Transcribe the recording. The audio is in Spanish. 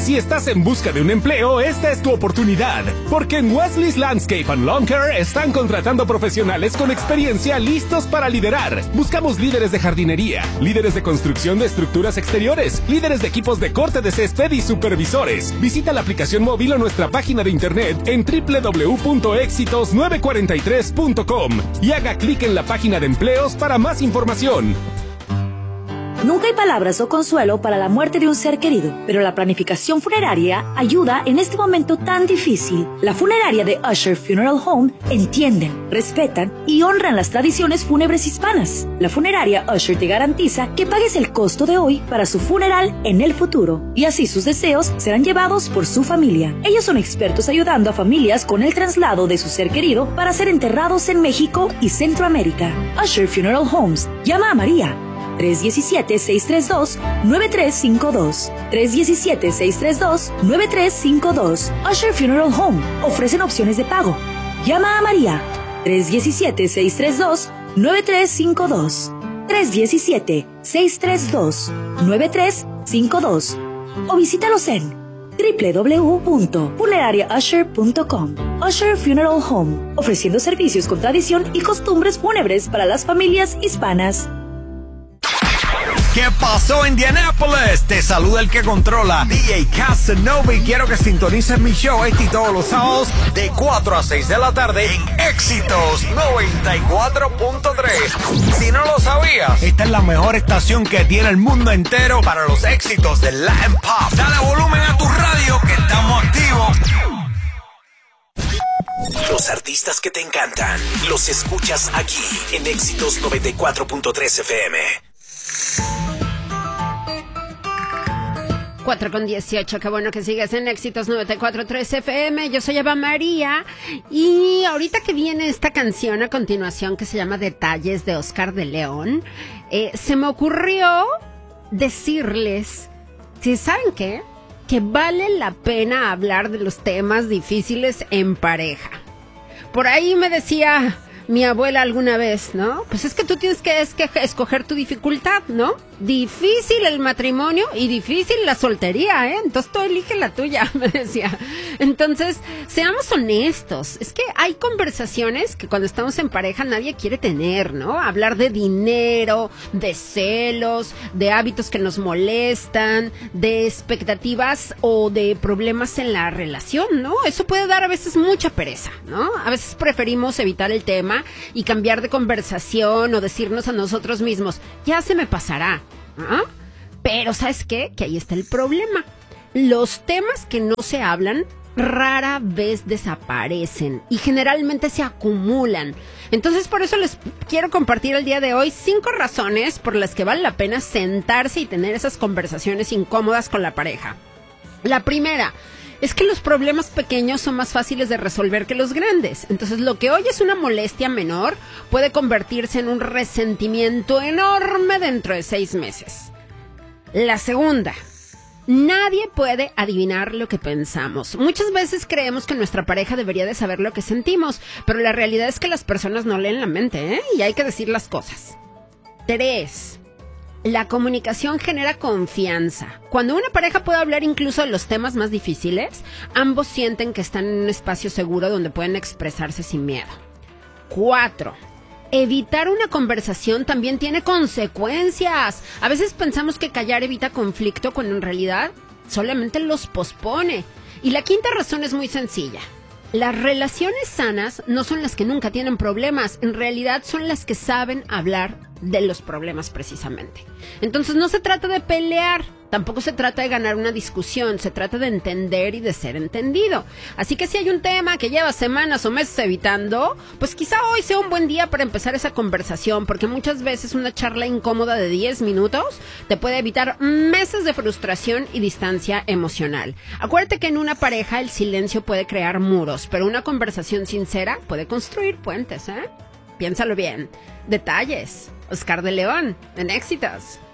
Si estás en busca de un empleo, esta es tu oportunidad, porque en Wesley's Landscape and Lawn Care están contratando profesionales con experiencia listos para liderar. Buscamos líderes de jardinería, líderes de construcción de estructuras exteriores, líderes de equipos de corte de césped y supervisores. Visita la aplicación móvil o nuestra página de internet en www.exitos943.com y haga clic en la página de empleos para más información. Nunca hay palabras o consuelo para la muerte de un ser querido, pero la planificación funeraria ayuda en este momento tan difícil. La funeraria de Usher Funeral Home entienden, respetan y honran las tradiciones fúnebres hispanas. La funeraria Usher te garantiza que pagues el costo de hoy para su funeral en el futuro, y así sus deseos serán llevados por su familia. Ellos son expertos ayudando a familias con el traslado de su ser querido para ser enterrados en México y Centroamérica. Usher Funeral Homes. Llama a María. 317-632-9352. 317-632-9352. Usher Funeral Home. Ofrecen opciones de pago. Llama a María. 317-632-9352. 317-632-9352. O visítalos en www.funerariausher.com. Usher Funeral Home. Ofreciendo servicios con tradición y costumbres fúnebres para las familias hispanas. ¿Qué pasó, Indianápolis? Te saluda el que controla, DJ Casanova, y quiero que sintonices mi show y todos los sábados de 4 a 6 de la tarde en Éxitos 94.3. Si no lo sabías, esta es la mejor estación que tiene el mundo entero para los éxitos del Latin Pop. Dale volumen a tu radio que estamos activos. Los artistas que te encantan, los escuchas aquí en Éxitos 94.3 FM. 4:18, qué bueno que sigues en Éxitos 94.3 FM. Yo soy Eva María y ahorita que viene esta canción a continuación que se llama Detalles de Oscar de León, se me ocurrió decirles que, ¿saben qué? Que vale la pena hablar de los temas difíciles en pareja. Por ahí me decía mi abuela alguna vez, ¿no? Pues es que tú tienes que escoger tu dificultad, ¿no? Difícil el matrimonio y difícil la soltería, ¿eh? Entonces tú elige la tuya, me decía. Entonces, seamos honestos. Es que hay conversaciones que cuando estamos en pareja nadie quiere tener, ¿no? Hablar de dinero, de celos, de hábitos que nos molestan, de expectativas o de problemas en la relación, ¿no? Eso puede dar a veces mucha pereza, ¿no? A veces preferimos evitar el tema y cambiar de conversación o decirnos a nosotros mismos, ya se me pasará. ¿Ah? Pero ¿sabes qué? Que ahí está el problema. Los temas que no se hablan rara vez desaparecen y generalmente se acumulan. Entonces por eso les quiero compartir el día de hoy 5 razones por las que vale la pena sentarse y tener esas conversaciones incómodas con la pareja. La primera es que los problemas pequeños son más fáciles de resolver que los grandes. Entonces, lo que hoy es una molestia menor puede convertirse en un resentimiento enorme dentro de 6 meses. La segunda, nadie puede adivinar lo que pensamos. Muchas veces creemos que nuestra pareja debería de saber lo que sentimos, pero la realidad es que las personas no leen la mente, ¿eh? Y hay que decir las cosas. 3. La comunicación genera confianza. Cuando una pareja puede hablar incluso de los temas más difíciles, ambos sienten que están en un espacio seguro donde pueden expresarse sin miedo. 4. Evitar una conversación también tiene consecuencias. A veces pensamos que callar evita conflicto cuando en realidad solamente los pospone. Y la quinta razón es muy sencilla. Las relaciones sanas no son las que nunca tienen problemas, en realidad son las que saben hablar de los problemas precisamente. Entonces no se trata de pelear, tampoco se trata de ganar una discusión, se trata de entender y de ser entendido. Así que si hay un tema que llevas semanas o meses evitando, pues quizá hoy sea un buen día para empezar esa conversación, porque muchas veces una charla incómoda de 10 minutos te puede evitar meses de frustración y distancia emocional. Acuérdate que en una pareja el silencio puede crear muros, pero una conversación sincera puede construir puentes, ¿eh? Piénsalo bien. Detalles. Oscar de León, en Éxitos.